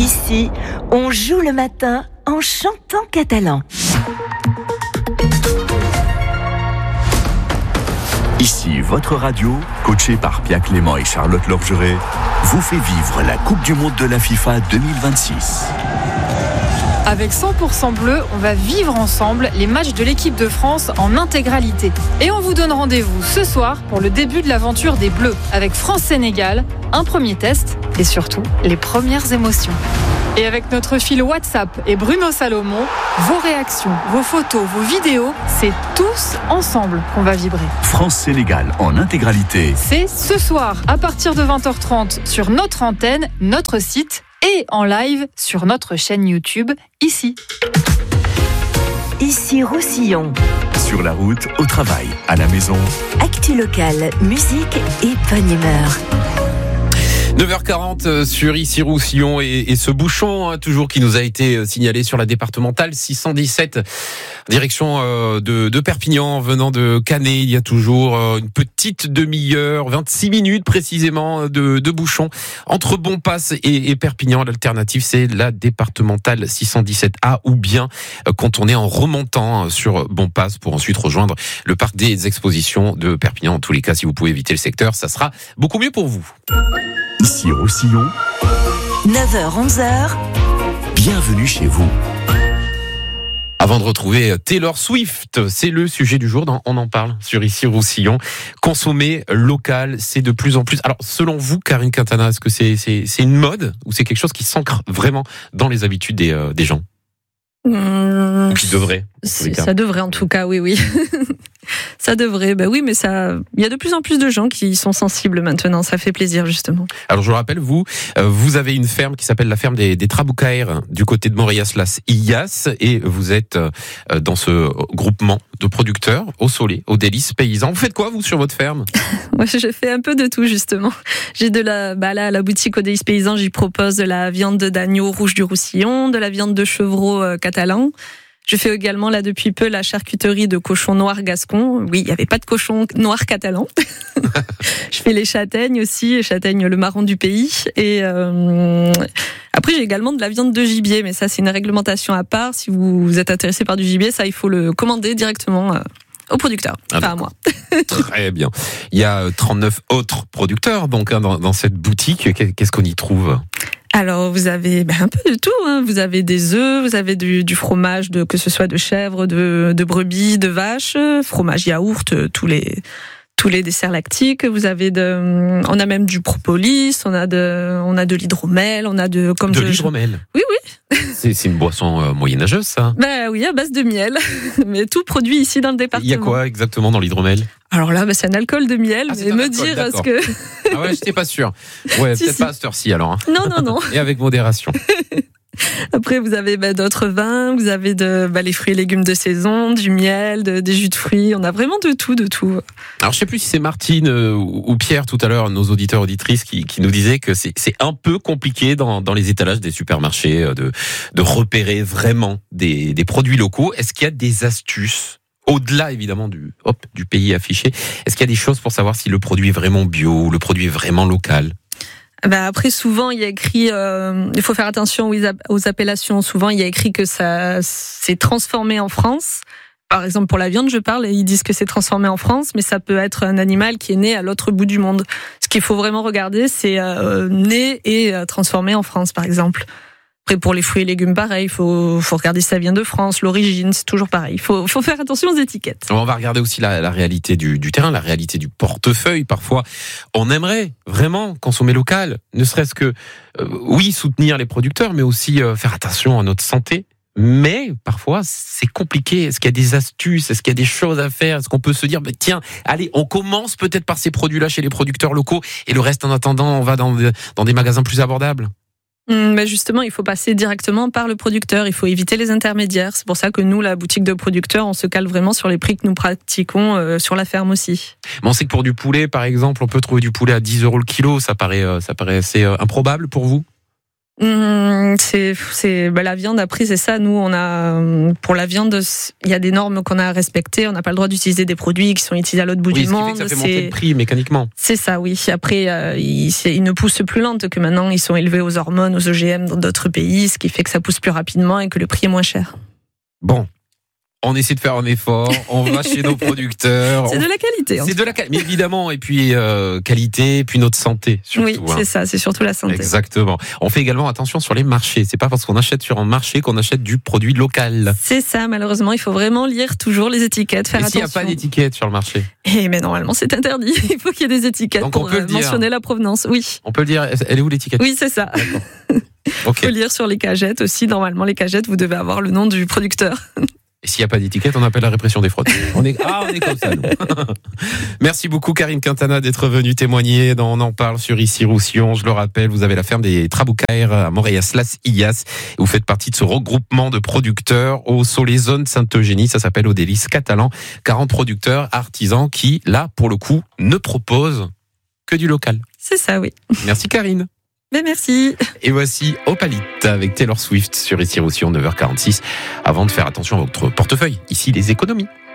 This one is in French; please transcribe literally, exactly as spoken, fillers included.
Ici, on joue le matin en chantant catalan. Ici, votre radio, coachée par Pia Clément et Charlotte Lorgeret, vous fait vivre la Coupe du Monde de la FIFA deux mille vingt-six. Avec cent pour cent bleu, on va vivre ensemble les matchs de l'équipe de France en intégralité. Et on vous donne rendez-vous ce soir pour le début de l'aventure des Bleus, avec France-Sénégal, un premier test et surtout les premières émotions. Et avec notre fil WhatsApp et Bruno Salomon, vos réactions, vos photos, vos vidéos, c'est tous ensemble qu'on va vibrer. France-Sénégal en intégralité. C'est ce soir à partir de vingt heures trente sur notre antenne, notre site et en live sur notre chaîne YouTube, ici. Ici Roussillon. Sur la route, au travail, à la maison. Actu locale, musique et bonne humeur. neuf heures quarante sur Ici Roussillon et, et ce bouchon hein, toujours qui nous a été signalé sur la départementale six cent dix-sept direction euh, de, de Perpignan venant de Canet. Il y a toujours euh, une petite demi-heure, vingt-six minutes précisément de, de bouchon entre Bonpass et, et Perpignan. L'alternative c'est la départementale six cent dix-sept A ou bien euh, contourner en remontant sur Bonpass pour ensuite rejoindre le parc des expositions de Perpignan. En tous les cas, si vous pouvez éviter le secteur, ça sera beaucoup mieux pour vous. Ici Roussillon. neuf heures onze heures. Bienvenue chez vous. Avant de retrouver Taylor Swift, c'est le sujet du jour, dans On en parle sur Ici Roussillon. Consommer local, c'est de plus en plus... Alors, selon vous, Karine Quintana, est-ce que c'est, c'est, c'est une mode ou c'est quelque chose qui s'ancre vraiment dans les habitudes des, euh, des gens mmh, ou qui devrait Ça devrait en tout cas, oui, oui. Ça devrait, ben oui, mais ça, il y a de plus en plus de gens qui sont sensibles maintenant. Ça fait plaisir justement. Alors je le rappelle, vous, euh, vous avez une ferme qui s'appelle la ferme des, des Traboucaires du côté de Morias-las-Illas et vous êtes euh, dans ce groupement de producteurs au Soleil, au délices paysans. Vous faites quoi vous sur votre ferme? Moi, je fais un peu de tout justement. J'ai de la, bah là, la boutique au délices paysans, j'y propose de la viande d'agneau rouge du Roussillon, de la viande de chevreau euh, catalan. Je fais également là depuis peu la charcuterie de cochon noir gascon. Oui, il n'y avait pas de cochon noir catalan. Je fais les châtaignes aussi, les châtaignes le marron du pays. Et euh, après j'ai également de la viande de gibier, mais ça c'est une réglementation à part. Si vous êtes intéressé par du gibier, ça il faut le commander directement euh, au producteur, ah, pas à moi. Très bien. Il y a trente-neuf autres producteurs donc hein, dans, dans cette boutique. Qu'est-ce qu'on y trouve ? Alors vous avez ben, un peu de tout, hein. Vous avez des œufs, vous avez du, du fromage, de, que ce soit de chèvre, de, de brebis, de vache, fromage yaourt, tous les tous les desserts lactiques. Vous avez de, on a même du propolis, on a de, on a de l'hydromel, on a de comme de je, l'hydromel. Oui oui. C'est, c'est une boisson euh, moyenâgeuse ça. Ben oui, à base de miel, mais tout produit ici dans le département. Il y a quoi exactement dans l'hydromel ? Alors là, ben, c'est un alcool de miel, ah, mais me alcool, dire d'accord. ce que. Ah ouais, j'étais pas sûr. Ouais, si, peut-être si. Pas à cette heure-ci alors. Hein. Non non non. Et avec modération. Après, vous avez bah, d'autres vins, vous avez de, bah, les fruits et légumes de saison, du miel, de, des jus de fruits. On a vraiment de tout, de tout. Alors, je sais plus si c'est Martine euh, ou Pierre tout à l'heure, nos auditeurs auditrices, qui, qui nous disaient que c'est, c'est un peu compliqué dans, dans les étalages des supermarchés euh, de, de repérer vraiment des, des produits locaux. Est-ce qu'il y a des astuces? Au-delà, évidemment, du, hop, du pays affiché, est-ce qu'il y a des choses pour savoir si le produit est vraiment bio ou le produit est vraiment local? Bah après, souvent, il y a écrit, euh, il faut faire attention aux appellations. Souvent, il y a écrit que ça s'est transformé en France. Par exemple, pour la viande, je parle, ils disent que c'est transformé en France, mais ça peut être un animal qui est né à l'autre bout du monde. Ce qu'il faut vraiment regarder, c'est euh, né et transformé en France, par exemple. Après, pour les fruits et légumes, pareil, il faut, faut regarder si ça vient de France, l'origine, c'est toujours pareil. Il faut, faut faire attention aux étiquettes. On va regarder aussi la, la réalité du, du terrain, la réalité du portefeuille. Parfois, on aimerait vraiment consommer local, ne serait-ce que, euh, oui, soutenir les producteurs, mais aussi euh, faire attention à notre santé. Mais parfois, c'est compliqué. Est-ce qu'il y a des astuces? Est-ce qu'il y a des choses à faire? Est-ce qu'on peut se dire, bah, tiens, allez, on commence peut-être par ces produits-là chez les producteurs locaux et le reste, en attendant, on va dans, dans des magasins plus abordables? Mais justement, il faut passer directement par le producteur. Il faut éviter les intermédiaires. C'est pour ça que nous, la boutique de producteurs, on se cale vraiment sur les prix que nous pratiquons euh, sur la ferme aussi. Mais on sait que pour du poulet, par exemple, on peut trouver du poulet à dix euros le kilo. Ça paraît, euh, ça paraît assez euh, improbable pour vous? Mmh, C'est, c'est bah, la viande. Après, c'est ça. Nous, on a pour la viande, il y a des normes qu'on a à respecter. On n'a pas le droit d'utiliser des produits qui sont utilisés à l'autre bout oui, du ce qui monde. fait que ça fait c'est... monter le prix mécaniquement. C'est ça, oui. Après, euh, ils, ils ne poussent plus lente que maintenant. Ils sont élevés aux hormones, aux O G M dans d'autres pays, ce qui fait que ça pousse plus rapidement et que le prix est moins cher. Bon. On essaie de faire un effort, on va chez nos producteurs. C'est on... de la qualité. C'est de la qualité, mais évidemment, et puis euh, qualité, et puis notre santé surtout. Oui, c'est hein. ça, c'est surtout la santé. Exactement. On fait également attention sur les marchés. C'est pas parce qu'on achète sur un marché qu'on achète du produit local. C'est ça, malheureusement, il faut vraiment lire toujours les étiquettes, faire et attention. s'il n'y a pas d'étiquette sur le marché? Et mais normalement, c'est interdit. Il faut qu'il y ait des étiquettes Donc, pour on peut le dire. mentionner la provenance. Oui. On peut le dire. Elle est où l'étiquette? Oui, c'est ça. Il okay. faut lire sur les cagettes aussi. Normalement, les cagettes, vous devez avoir le nom du producteur. Et s'il n'y a pas d'étiquette, on appelle la répression des fraudes. On est, ah, on est comme ça, nous. Merci beaucoup, Karine Quintana, d'être venue témoigner dans On en parle sur Issy-Roussillon. Je le rappelle, vous avez la ferme des Traboucaires à Montréas-Las-Illas. Vous faites partie de ce regroupement de producteurs au Soleil-Zone Sainte-Eugénie. Ça s'appelle Au Délice Catalan. quarante producteurs, artisans qui, là, pour le coup, ne proposent que du local. C'est ça, oui. Merci, Karine. Mais merci. Et voici Opalit avec Taylor Swift sur Issy-Roussillon, neuf heures quarante-six. Avant de faire attention à votre portefeuille, ici les économies.